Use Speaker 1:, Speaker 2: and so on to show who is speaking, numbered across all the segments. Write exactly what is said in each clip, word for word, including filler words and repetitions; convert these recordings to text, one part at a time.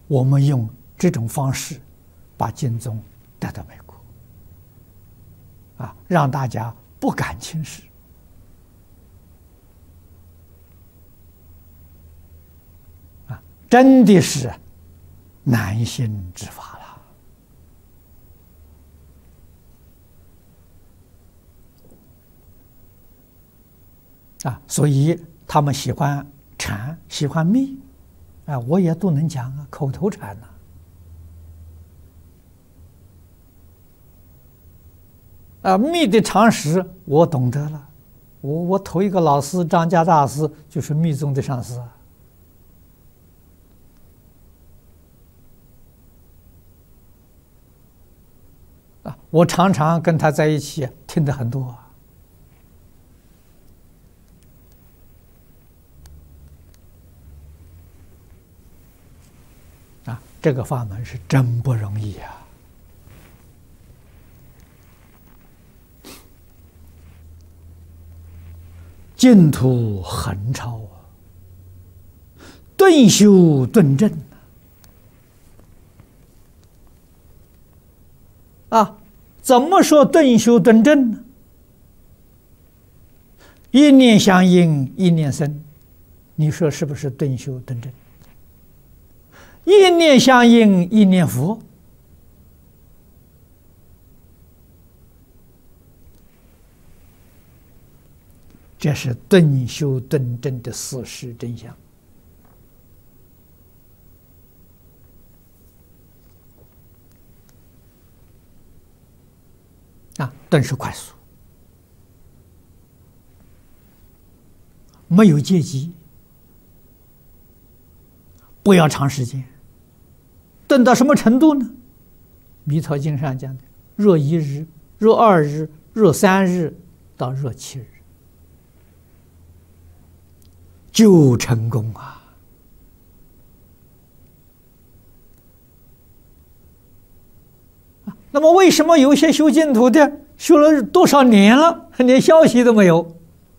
Speaker 1: 我们用这种方式把经宗带到美国，啊，让大家不敢轻视。啊，真的是难行之法了。啊，所以他们喜欢禅，喜欢密，啊，我也都能讲啊，口头禅呐。啊，密的常识我懂得了，我我头一个老师张家大师就是密宗的上师啊。啊，我常常跟他在一起，听得很多啊。啊，这个法门是真不容易啊！净土横超啊，顿修顿证啊！怎么说顿修顿证呢？一念相应，一念生，你说是不是顿修顿证？一念相应，一念佛。这是顿修顿证的事实真相。啊，顿是快速，没有阶级，不要长时间。顿到什么程度呢？《弥陀经》上讲的：若一日，若二日，若三日，到若七日，就成功啊！那么，为什么有些修净土的修了多少年了，连消息都没有？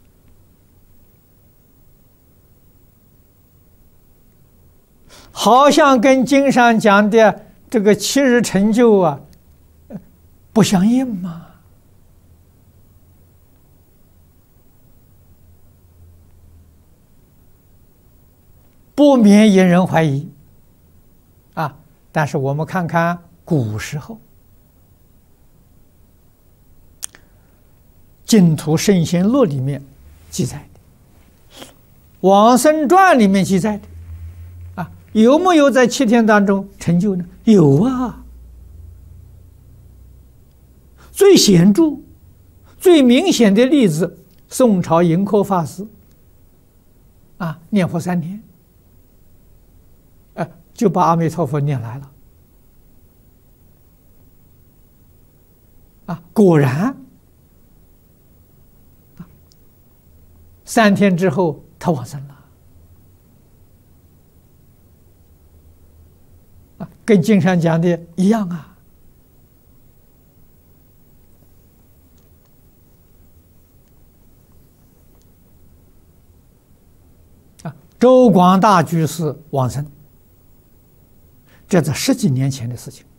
Speaker 1: 好像跟经上讲的这个七日成就啊，不相应嘛。不免引人怀疑啊！但是我们看看古时候净土圣贤录里面记载的，往生传里面记载的啊，有没有在七天当中成就呢？有啊！最显著、最明显的例子，宋朝盈科法师啊，念佛三天。就把阿弥陀佛念来了，啊，果然，三天之后他往生了，啊，跟经上讲的一样啊。啊，周广大居士往生。这在十几年前的事情